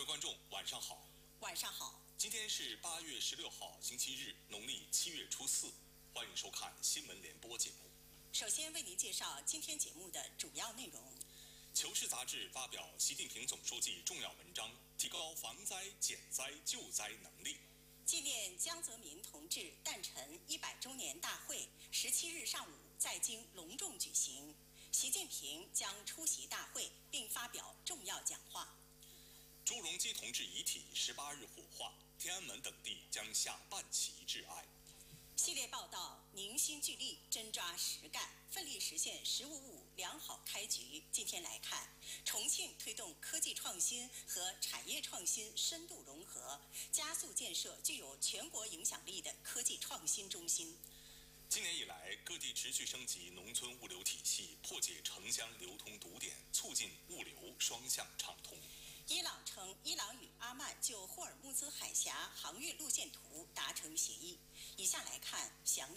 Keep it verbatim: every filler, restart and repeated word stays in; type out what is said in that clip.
位观众，晚上好。 晚上好。 今天是八月十六号，星期日，农历七月初四。欢迎收看新闻联播节目。 首先为您介绍今天节目的主要内容。 《求是》杂志发表习近平总书记重要文章，提高防灾、减灾、救灾能力。 纪念江泽民同志诞辰一百周年大会，十七日上午在京隆重举行。习近平将出席大会并发表重要讲话。 朱镕基同志遗体十八日火化，天安门等地将下半旗致哀。 系列报道凝心聚力，真抓实干，奋力实现“十五五”良好开局。今天来看，重庆推动科技创新和产业创新深度融合，加速建设具有全国影响力的科技创新中心。 今年以来，各地持续升级农村物流体系，破解城乡流通堵点，促进物流双向畅通。 伊朗称，伊朗与阿曼就霍尔木兹海峡航运路线图达成协议。以下来看详。